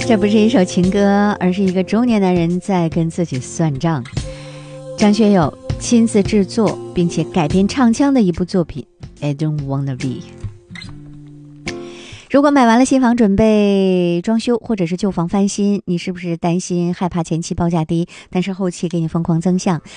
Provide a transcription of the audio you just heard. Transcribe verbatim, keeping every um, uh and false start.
这不是一首情歌，而是一个中年男人在跟自己算账。张学友亲自制作并且改编唱腔的一部作品 I Don't Wanna Be。 如果买完了新房准备装修，或者是旧房翻新，你是不是担心害怕前期报价低，但是后期给你疯狂增项？